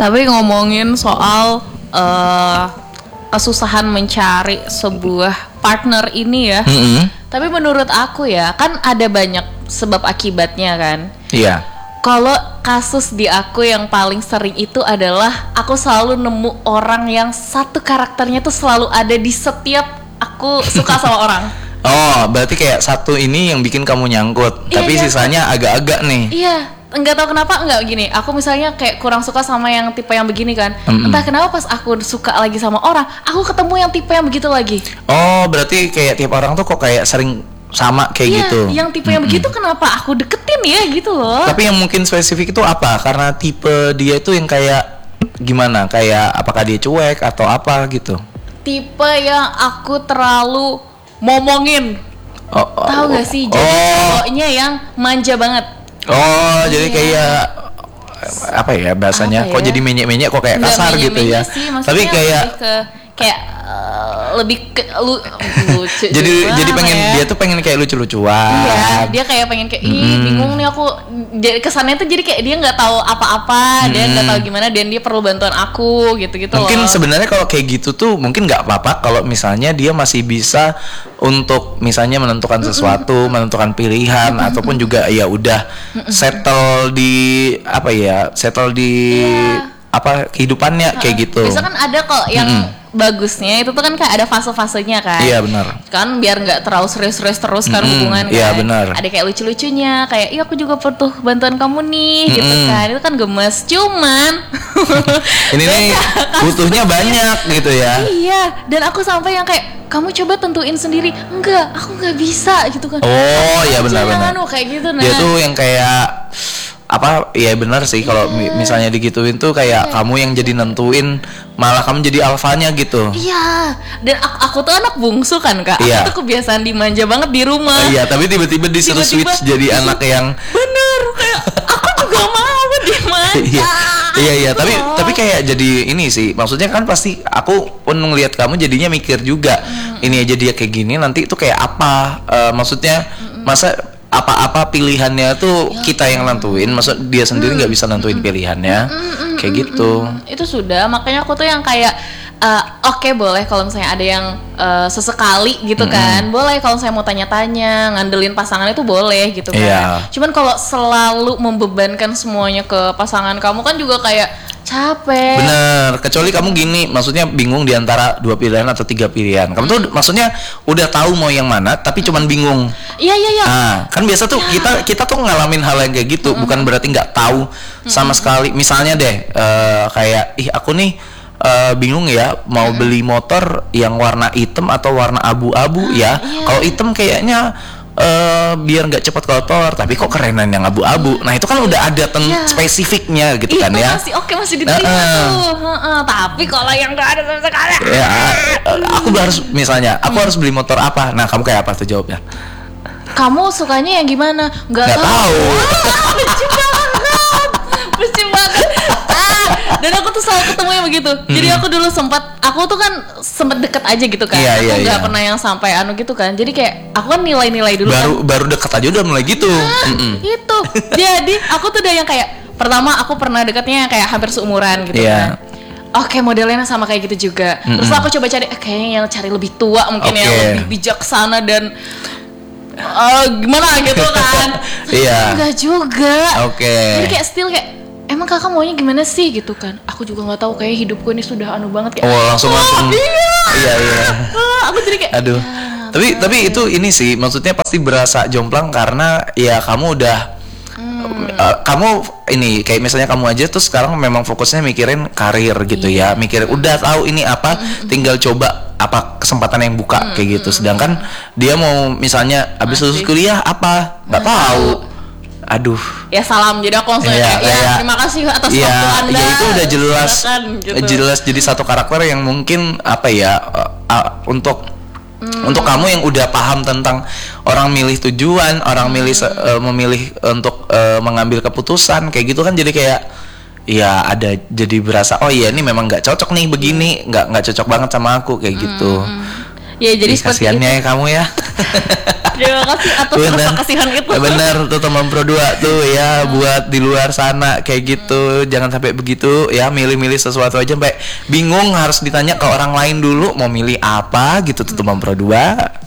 Tapi ngomongin soal kesusahan mencari sebuah partner ini ya. Tapi menurut aku ya, kan ada banyak sebab akibatnya kan. Iya. Kalau kasus di aku yang paling sering itu adalah aku selalu nemu orang yang satu karakternya tuh selalu ada di setiap aku suka sama orang. Oh, berarti kayak satu ini yang bikin kamu nyangkut, tapi sisanya agak-agak nih. Iya. Enggak tahu kenapa, enggak gini. Aku misalnya kayak kurang suka sama yang tipe yang begini kan. Entah kenapa pas aku suka lagi sama orang, aku ketemu yang tipe yang begitu lagi. Oh, berarti kayak tiap orang tuh kok kayak sering sama kayak gitu. Iya, yang tipe yang begitu kenapa aku deketin ya gitu loh. Tapi yang mungkin spesifik itu apa? Karena tipe dia itu yang kayak gimana? Kayak apakah dia cuek atau apa gitu? Tipe yang aku terlalu ngomongin. Tahu gak sih? Jadi cowoknya yang manja banget. Oh, jadi kayak apa ya bahasanya? Kok jadi menyek-menyek, kok kayak kasar gitu ya? Sih, tapi kayak lebih ke lucu. jadi pengen ya? Dia tuh pengen kayak lucu-lucuan. Iya, dia kayak pengen kayak bingung nih aku. Kesannya tuh jadi kayak dia nggak tahu apa-apa, dia nggak tahu gimana dan dia perlu bantuan aku gitu-gitu. Mungkin sebenarnya kalau kayak gitu tuh mungkin nggak apa-apa kalau misalnya dia masih bisa untuk misalnya menentukan sesuatu, menentukan pilihan ataupun juga ya udah settle di apa kehidupannya kayak gitu. Bisa kan ada kok yang bagusnya itu tuh kan kayak ada fase-fasenya kan. Iya benar. Kan biar nggak terlalu serius-serius terus kan hubungan kan. Iya benar. Ada kayak lucu-lucunya kayak iya aku juga butuh bantuan kamu nih gitu kan. Itu kan gemes. Cuman ini nih butuhnya banyak gitu ya. Iya, dan aku sampai yang kayak kamu coba tentuin sendiri. Enggak, aku nggak bisa gitu kan. Oh iya benar-benar. Kayak gitu nah. Dia tuh yang kayak apa ya benar sih kalau misalnya digituin tuh kayak kamu yang jadi nentuin malah kamu jadi alfanya gitu. Iya, dan aku tuh anak bungsu kan kak. Iya. Aku tuh kebiasaan dimanja banget di rumah. Iya, tapi tiba-tiba disuruh switch jadi anak yang bener kayak aku juga mau dimanja. Iya, tapi kayak jadi ini sih, maksudnya kan pasti aku pun ngelihat kamu jadinya mikir juga ini aja dia kayak gini nanti itu kayak apa, maksudnya masa apa-apa pilihannya tuh kita yang nentuin, maksud dia sendiri nggak bisa nentuin pilihannya, kayak gitu. Itu sudah, makanya aku tuh yang kayak oke, boleh kalau misalnya ada yang sesekali gitu kan, boleh kalau saya mau tanya-tanya, ngandelin pasangan itu boleh gitu kan. Yeah. Cuman kalau selalu membebankan semuanya ke pasangan kamu kan juga kayak capek. Bener, kecuali kamu gini, maksudnya bingung di antara 2 pilihan atau 3 pilihan. Kamu tuh maksudnya udah tahu mau yang mana, tapi cuman bingung. Iya. Nah, kan biasa tuh kita tuh ngalamin hal yang kayak gitu, bukan berarti nggak tahu sama sekali. Misalnya deh, kayak aku nih bingung ya mau beli motor yang warna hitam atau warna abu-abu ya. Kalau hitam kayaknya biar nggak cepat kotor, tapi kok kerenan yang abu-abu. Nah itu kan udah ada spesifiknya gitu kan ya. Masih diterima tuh. Tapi kalau yang nggak ada sama sekali. Ya, aku harus beli motor apa? Nah kamu kayak apa tuh jawabnya? Kamu sukanya yang gimana? Nggak tahu. Lucu banget. Dan aku tuh selalu ketemu yang begitu. Jadi aku dulu aku tuh kan sempat deket aja gitu kan. Aku nggak pernah yang sampai gitu kan. Jadi kayak aku kan nilai-nilai dulu. Baru deket aja udah mulai gitu. Itu. Jadi aku tuh udah yang kayak pertama aku pernah deketnya yang kayak hampir seumuran gitu kan. Oke, modelnya sama kayak gitu juga. Terus aku coba cari kayaknya yang cari lebih tua mungkin yang lebih bijaksana dan gimana gitu kan. Enggak juga. Jadi kayak still kayak emang kakak maunya gimana sih gitu kan. Aku juga gak tahu, kayak hidupku ini sudah banget kayak langsung iya aku jadi kayak aduh tapi itu ini sih maksudnya pasti berasa jomplang karena ya kamu udah kamu ini kayak misalnya kamu aja tuh sekarang memang fokusnya mikirin karir gitu ya, mikirin udah tahu ini apa, tinggal coba apa kesempatan yang buka kayak gitu. Sedangkan dia mau misalnya habis lulus kuliah apa nggak tahu. Aduh. Ya salam, jadi aku langsung kayak terima kasih atas waktu Anda. Ya itu udah jelas, gitu. jelas jadi satu karakter yang mungkin apa ya untuk kamu yang udah paham tentang orang milih tujuan, orang memilih untuk mengambil keputusan kayak gitu kan, jadi kayak ya ada jadi berasa oh iya ini memang nggak cocok nih begini, nggak cocok banget sama aku kayak gitu. Ya jadi seperti kasiannya ya kamu ya. Terima kasih atas rasa kasihan itu. Bener tuh teman Pro 2 tuh ya, buat di luar sana kayak gitu. Jangan sampai begitu ya, milih-milih sesuatu aja sampai bingung harus ditanya ke orang lain dulu mau milih apa gitu tuh teman Pro 2.